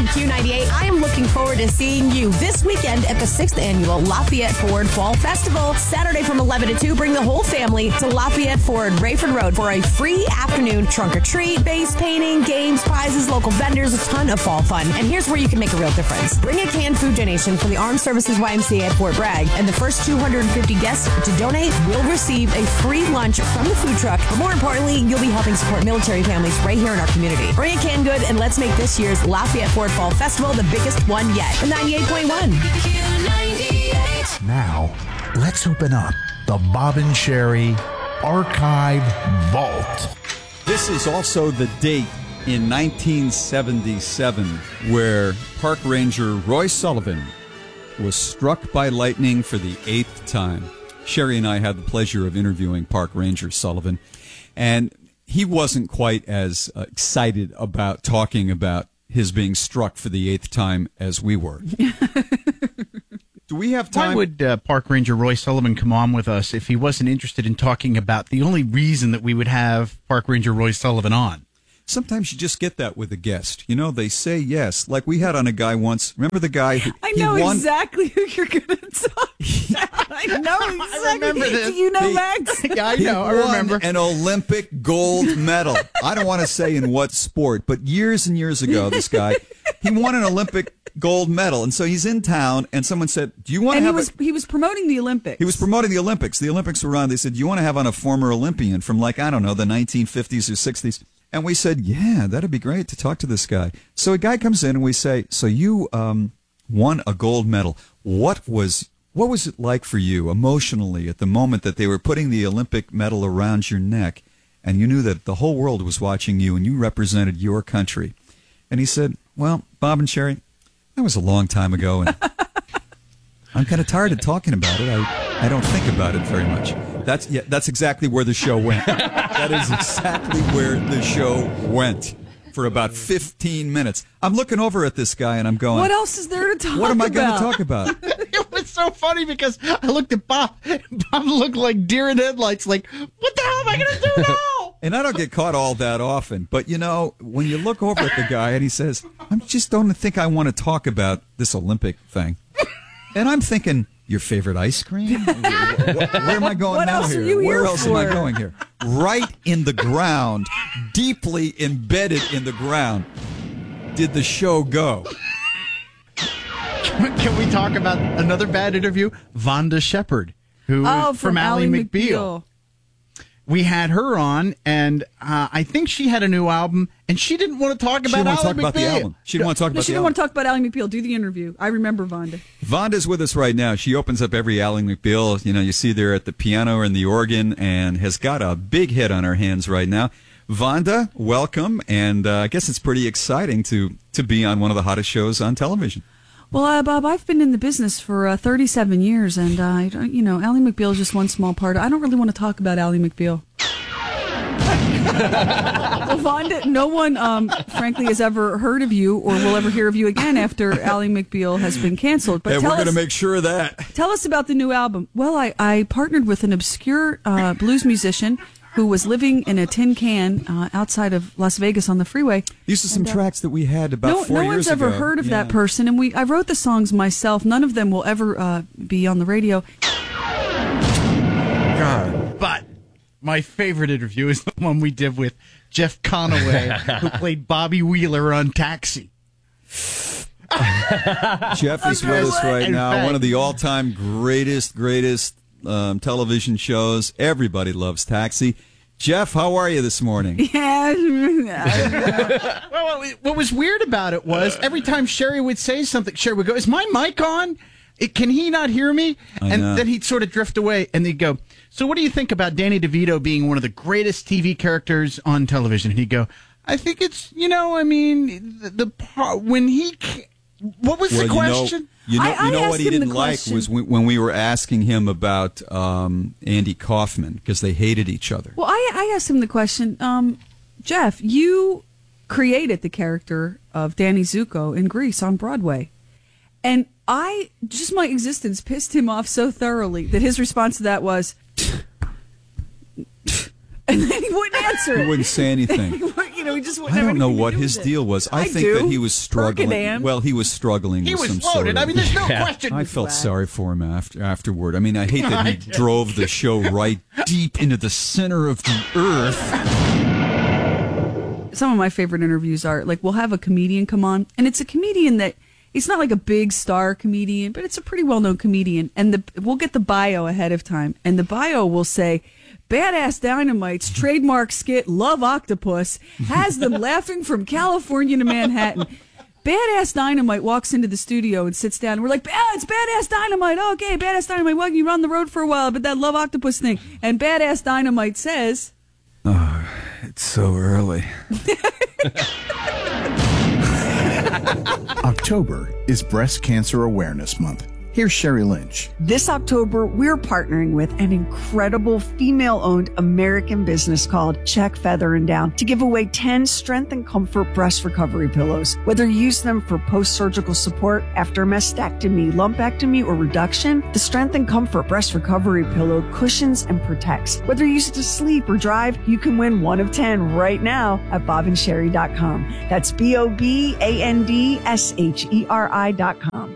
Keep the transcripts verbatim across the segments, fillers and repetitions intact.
Q ninety-eight. I am looking forward to seeing you this weekend at the sixth Annual Lafayette Ford Fall Festival. Saturday from eleven to two, bring the whole family to Lafayette Ford, Rayford Road for a free afternoon trunk or treat, base painting, games, prizes, local vendors, a ton of fall fun. And here's where you can make a real difference. Bring a canned food donation from the Armed Services Y M C A at Fort Bragg, and the first two hundred fifty guests to donate will receive a free lunch from the food truck. But more importantly, you'll be helping support military families right here in our community. Bring a canned good and let's make this year's Lafayette Ford Fall Festival the biggest one yet. ninety-eight point one. Now, let's open up the Bob and Sherry Archive Vault. This is also the date in nineteen seventy-seven where Park Ranger Roy Sullivan was struck by lightning for the eighth time. Sherry and I had the pleasure of interviewing Park Ranger Sullivan, and he wasn't quite as uh, excited about talking about his being struck for the eighth time as we were. Do we have time? Why would uh, Park Ranger Roy Sullivan come on with us if he wasn't interested in talking about the only reason that we would have Park Ranger Roy Sullivan on? Sometimes you just get that with a guest. You know, they say yes. Like we had on a guy once. Remember the guy who I know he won? exactly who you're going to talk about. I know exactly. I remember this. Do you know He- Max? Yeah, I He know. I won remember. an Olympic gold medal. I don't want to say in what sport, but years and years ago, this guy, he won an Olympic gold medal. And so he's in town, and someone said, do you want to And he have was a... he was promoting the Olympics. He was promoting the Olympics. The Olympics were on. They said, do you want to have on a former Olympian from, like, I don't know, the nineteen fifties or sixties? And we said, yeah, that'd be great to talk to this guy. So a guy comes in and we say, so you um, won a gold medal. What was what was it like for you emotionally at the moment that they were putting the Olympic medal around your neck and you knew that the whole world was watching you and you represented your country? And he said, well, Bob and Sherry, that was a long time ago, and I'm kind of tired of talking about it. I, I don't think about it very much. That's yeah, that's exactly where the show went. That is exactly where the show went for about fifteen minutes. I'm looking over at this guy and I'm going, What else is there to talk about? what am I going to talk about? It was so funny because I looked at Bob. Bob looked like deer in headlights. Like, what the hell am I going to do now? And I don't get caught all that often. But, you know, when you look over at the guy and he says, I just don't think I want to talk about this Olympic thing. And I'm thinking, your favorite ice cream? Where, where am I going What now else here? are you Where here else am I for? going here? Right in the ground, deeply embedded in the ground, did the show go. Can we talk about another bad interview? Vonda Shepard, who Oh, from, Ally McBeal. We had her on, and uh, I think she had a new album, and she didn't want to talk She about didn't want to Ally talk about the McBeal. album. She didn't want to talk No, about she the didn't album. want to talk about Ally McBeal. Do the interview. I remember Vonda. Vonda's with us right now. She opens up every Ally McBeal. You know, you see there at the piano and the organ, and has got a big hit on her hands right now. Vonda, welcome, and uh, I guess it's pretty exciting to to be on one of the hottest shows on television. Well, uh, Bob, I've been in the business for uh, thirty-seven years, and uh, I don't- you know, Ally McBeal is just one small part. I don't really want to talk about Ally McBeal. Well, Vonda, no one, um, frankly, has ever heard of you or will ever hear of you again after Ally McBeal has been canceled. But And tell we're going to us, make sure of that. tell us about the new album. Well, I, I partnered with an obscure uh, blues musician who was living in a tin can uh, outside of Las Vegas on the freeway. These are some And, uh, tracks that we had about No, four no years one's ever ago. heard of Yeah. that person, and we I wrote the songs myself. None of them will ever uh, be on the radio. But my favorite interview is the one we did with Jeff Conaway, who played Bobby Wheeler on Taxi. Jeff is with us right In now. fact- One of the all-time greatest, greatest um, television shows. Everybody loves Taxi. Jeff, how are you this morning? Yeah. Well, what was weird about it was every time Sherry would say something, Sherry would go, "Is my mic on? It, can he not hear me?" I And know. then he'd sort of drift away, and they'd go, "So what do you think about Danny DeVito being one of the greatest T V characters on television?" And he'd go, "I think it's, you know, I mean, the, the part when he, ca- what was Well, the you know- question?" You know, I- I you know asked what he him the didn't like question. was when, when we were asking him about um, Andy Kaufman because they hated each other. Well, I, I asked him the question, um, Jeff, you created the character of Danny Zuko in Grease on Broadway. And I, just my existence pissed him off so thoroughly that his response to that was, and then he wouldn't answer He it. wouldn't say anything. you know, he just wouldn't I have don't know anything to what do his with it. deal was. I, I think do. that he was struggling. Ferdinand. Well, he was struggling He with was some sort loaded. of. I mean, there's no Yeah. question. I felt Wow. sorry for him after afterward. I mean, I hate that he I did. drove the show right deep into the center of the earth. Some of my favorite interviews are like we'll have a comedian come on, and it's a comedian that he's not like a big star comedian, but it's a pretty well known comedian, and the we'll get the bio ahead of time, and the bio will say, "Badass Dynamite's trademark skit Love Octopus has them laughing from California to Manhattan." Badass Dynamite walks into the studio and sits down. And we're like, "Ah, it's Badass Dynamite. Okay, Badass Dynamite. Well, you run the road for a while, but that Love Octopus thing." And Badass Dynamite says, It's so early. October is Breast Cancer Awareness Month. Here's Sherry Lynch. This October, we're partnering with an incredible female-owned American business called Check Feather and Down to give away ten Strength and Comfort breast recovery pillows. Whether you use them for post-surgical support after mastectomy, lumpectomy, or reduction, the Strength and Comfort breast recovery pillow cushions and protects. Whether you use it to sleep or drive, you can win one of ten right now at bob and sherry dot com. That's B O B A N D S H E R I dot com.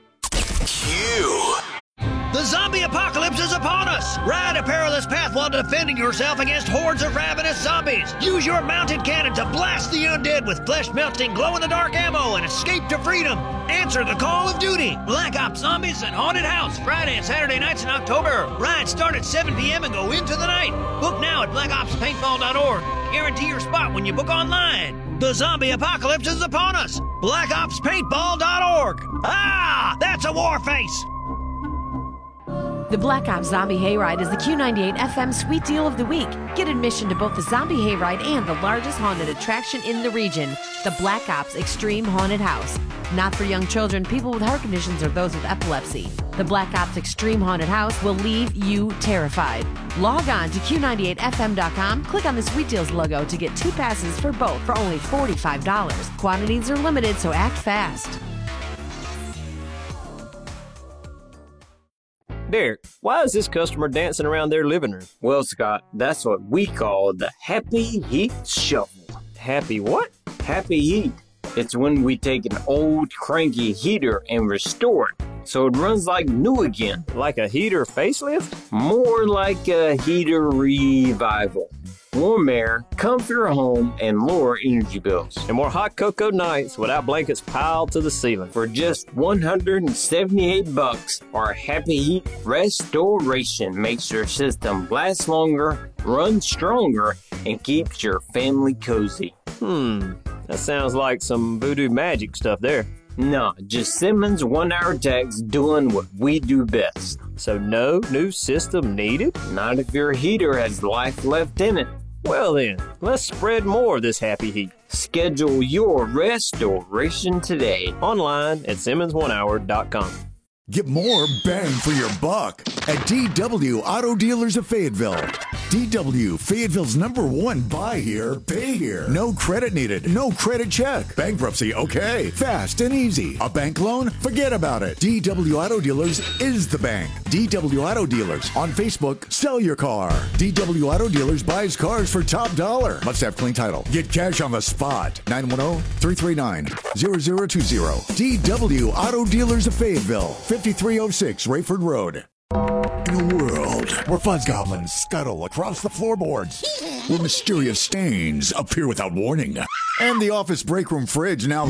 The zombie apocalypse is upon us! Ride a perilous path while defending yourself against hordes of ravenous zombies! Use your mounted cannon to blast the undead with flesh-melting, glow-in-the-dark ammo and escape to freedom! Answer the call of duty! Black Ops Zombies and Haunted House, Friday and Saturday nights in October. Rides start at seven p.m. and go into the night. Book now at black ops paintball dot org. Guarantee your spot when you book online. The zombie apocalypse is upon us! black ops paintball dot org. Ah! That's a war face! The Black Ops Zombie Hayride is the Q ninety-eight F M Sweet Deal of the Week. Get admission to both the Zombie Hayride and the largest haunted attraction in the region, the Black Ops Extreme Haunted House. Not for young children, people with heart conditions, or those with epilepsy. The Black Ops Extreme Haunted House will leave you terrified. Log on to Q ninety-eight F M dot com, click on the Sweet Deals logo to get two passes for both for only forty-five dollars. Quantities are limited, so act fast. Derek, why is this customer dancing around their living room? Well, Scott, that's what we call the Happy Heat Shuffle. Happy what? Happy Heat. It's when we take an old cranky heater and restore it so it runs like new again. Like a heater facelift? More like a heater revival. Warm air, comfier home, and lower energy bills. And more hot cocoa nights without blankets piled to the ceiling. For just one hundred seventy-eight bucks, our Happy Heat restoration makes your system last longer, run stronger, and keeps your family cozy. Hmm, that sounds like some voodoo magic stuff there. No, just Simmons one-hour techs doing what we do best. So no new system needed? Not if your heater has life left in it. Well then, let's spread more of this happy heat. Schedule your restoration today. Online at simmons one hour dot com. Get more bang for your buck at D W Auto Dealers of Fayetteville. D W, Fayetteville's number one buy here, pay here. No credit needed, no credit check. Bankruptcy, okay. Fast and easy. A bank loan? Forget about it. D W Auto Dealers is the bank. D W Auto Dealers. On Facebook, sell your car. D W Auto Dealers buys cars for top dollar. Must have clean title. Get cash on the spot. nine one zero, three three nine, zero zero two zero. D W Auto Dealers of Fayetteville. fifty-three oh six Rayford Road. In a world where fuzz goblins scuttle across the floorboards, where mysterious stains appear without warning, and the office break room fridge now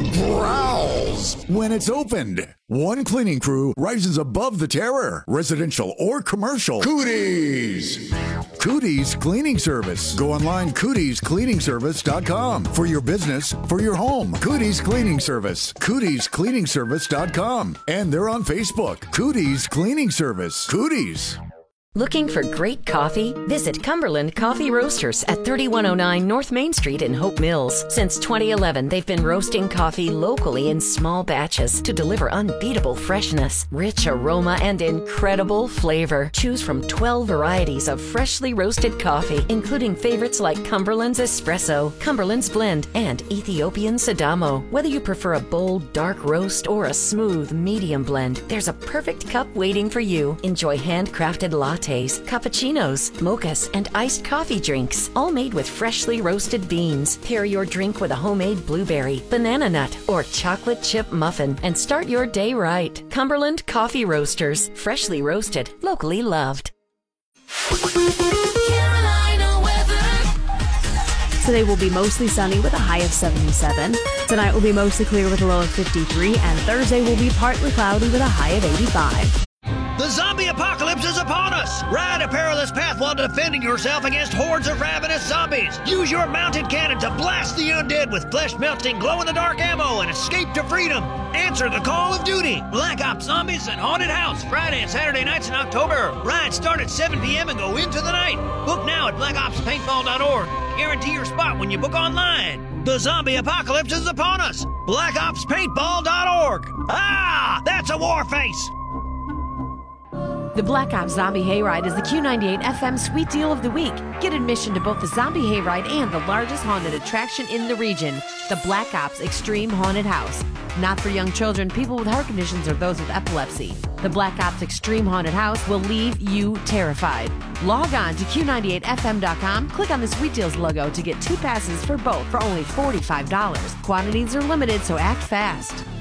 growls when it's opened, one cleaning crew rises above the terror, residential or commercial. Cooties! Cooties Cleaning Service. Go online, cooties cleaning service dot com. For your business, for your home. Cooties Cleaning Service. cooties cleaning service dot com. And they're on Facebook. Cooties Cleaning Service. Cooties. Looking for great coffee? Visit Cumberland Coffee Roasters at thirty-one oh nine North Main Street in Hope Mills. Since twenty eleven, they've been roasting coffee locally in small batches to deliver unbeatable freshness, rich aroma, and incredible flavor. Choose from twelve varieties of freshly roasted coffee, including favorites like Cumberland's Espresso, Cumberland's Blend, and Ethiopian Sidamo. Whether you prefer a bold, dark roast or a smooth, medium blend, there's a perfect cup waiting for you. Enjoy handcrafted lattes lattes, cappuccinos, mochas, and iced coffee drinks, all made with freshly roasted beans. Pair your drink with a homemade blueberry, banana nut, or chocolate chip muffin and start your day right. Cumberland Coffee Roasters. Freshly roasted, locally loved. Today will be mostly sunny with a high of seventy-seven. Tonight will be mostly clear with a low of fifty-three. And Thursday will be partly cloudy with a high of eighty-five. The zombie apocalypse is upon us! Ride a perilous path while defending yourself against hordes of ravenous zombies. Use your mounted cannon to blast the undead with flesh-melting, glow-in-the-dark ammo and escape to freedom. Answer the call of duty. Black Ops Zombies and Haunted House, Friday and Saturday nights in October. Rides start at seven p.m. and go into the night. Book now at black ops paintball dot org. Guarantee your spot when you book online. The zombie apocalypse is upon us. black ops paintball dot org. Ah, that's a war face. The Black Ops Zombie Hayride is the Q ninety-eight F M Sweet Deal of the Week. Get admission to both the Zombie Hayride and the largest haunted attraction in the region, the Black Ops Extreme Haunted House. Not for young children, people with heart conditions, or those with epilepsy. The Black Ops Extreme Haunted House will leave you terrified. Log on to Q ninety-eight F M dot com, click on the Sweet Deals logo to get two passes for both for only forty-five dollars. Quantities are limited, so act fast.